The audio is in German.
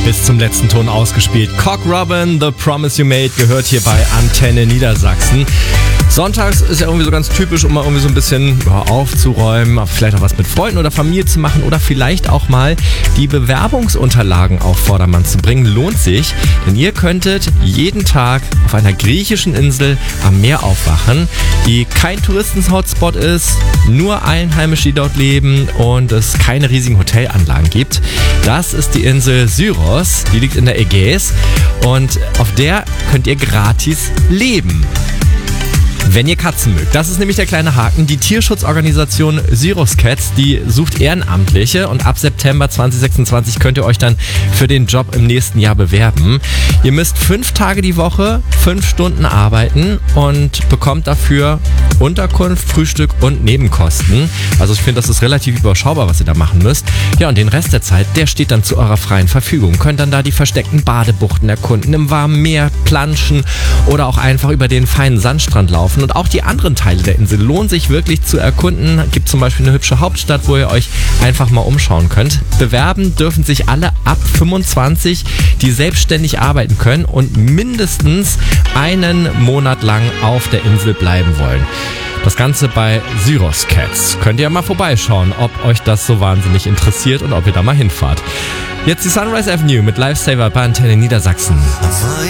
bis zum letzten Ton ausgespielt. Cock Robin, The Promise You Made, gehört hier bei Antenne Niedersachsen. Sonntags ist ja irgendwie so ganz typisch, um mal irgendwie so ein bisschen aufzuräumen, vielleicht auch was mit Freunden oder Familie zu machen oder vielleicht auch mal die Bewerbungsunterlagen auf Vordermann zu bringen. Lohnt sich, denn ihr könntet jeden Tag auf einer griechischen Insel am Meer aufwachen, die kein Touristen-Hotspot ist, nur Einheimische, die dort leben und es keine riesigen Hotelanlagen gibt. Das ist die Insel Syros, die liegt in der Ägäis und auf der könnt ihr gratis leben. Wenn ihr Katzen mögt. Das ist nämlich der kleine Haken. Die Tierschutzorganisation Syros Cats, die sucht Ehrenamtliche und ab September 2026 könnt ihr euch dann für den Job im nächsten Jahr bewerben. Ihr müsst 5 Tage die Woche, 5 Stunden arbeiten und bekommt dafür Unterkunft, Frühstück und Nebenkosten. Also ich finde, das ist relativ überschaubar, was ihr da machen müsst. Ja, und den Rest der Zeit, der steht dann zu eurer freien Verfügung. Könnt dann da die versteckten Badebuchten erkunden, im warmen Meer planschen oder auch einfach über den feinen Sandstrand laufen. Und auch die anderen Teile der Insel lohnt sich wirklich zu erkunden. Gibt zum Beispiel eine hübsche Hauptstadt, wo ihr euch einfach mal umschauen könnt. Bewerben dürfen sich alle ab 25, die selbstständig arbeiten können und mindestens einen Monat lang auf der Insel bleiben wollen. Das Ganze bei Syros Cats. Könnt ihr mal vorbeischauen, ob euch das so wahnsinnig interessiert und ob ihr da mal hinfahrt. Jetzt die Sunrise Avenue mit Lifesaver bei Antenne Niedersachsen.